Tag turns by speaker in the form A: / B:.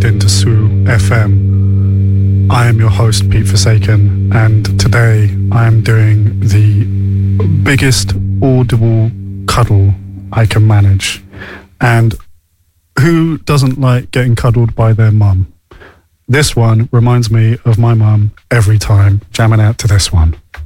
A: tuned into Sue FM. I am your host, Pete Forsaken, and today I am doing the biggest audible cuddle I can manage. And who doesn't like getting cuddled by their mum? This one reminds me of my mum every time, jamming out to this one.